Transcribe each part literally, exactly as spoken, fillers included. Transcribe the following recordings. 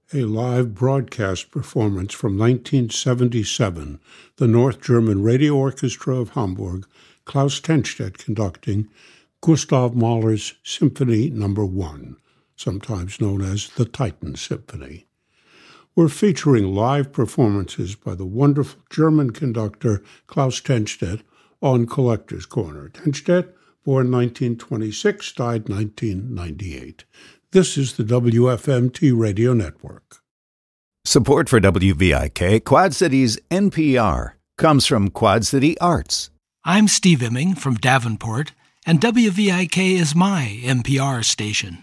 a live broadcast performance from nineteen seventy-seven, the North German Radio Orchestra of Hamburg, Klaus Tennstedt conducting Gustav Mahler's Symphony Number One, sometimes known as the Titan Symphony. We're featuring live performances by the wonderful German conductor Klaus Tennstedt on Collector's Corner. Tennstedt, born nineteen twenty-six, died nineteen ninety-eight. This is the W F M T Radio Network. Support for W V I K, Quad Cities N P R, comes from Quad City Arts. I'm Steve Imming from Davenport, and W V I K is my N P R station.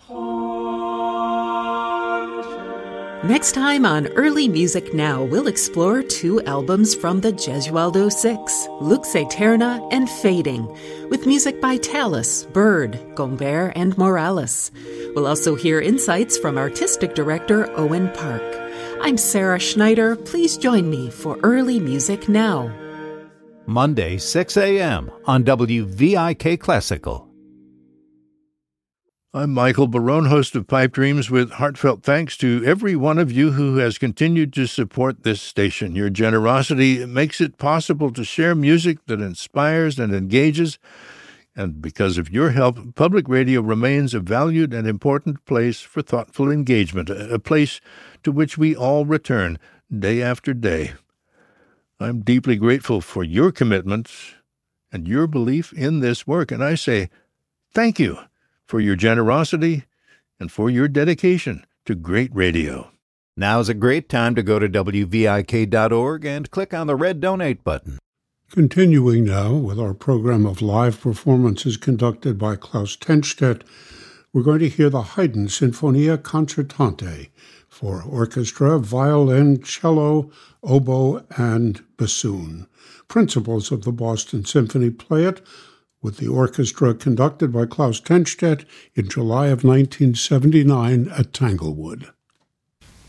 Next time on Early Music Now, we'll explore two albums from the Gesualdo Six, Lux Aeterna and Fading, with music by Tallis, Bird, Gombert, and Morales. We'll also hear insights from artistic director Owen Park. I'm Sarah Schneider. Please join me for Early Music Now. Monday, six a.m. on W V I K Classical. I'm Michael Barone, host of Pipe Dreams, with heartfelt thanks to every one of you who has continued to support this station. Your generosity makes it possible to share music that inspires and engages, and because of your help, public radio remains a valued and important place for thoughtful engagement, a place to which we all return day after day. I'm deeply grateful for your commitment and your belief in this work, and I say thank you for your generosity and for your dedication to great radio. Now's a great time to go to W V I K dot org and click on the red donate button. Continuing now with our program of live performances conducted by Klaus Tennstedt, we're going to hear the Haydn Sinfonia Concertante for orchestra, violin, cello, oboe, and bassoon. Principals of the Boston Symphony play it with the orchestra conducted by Klaus Tennstedt in July of nineteen seventy-nine at Tanglewood.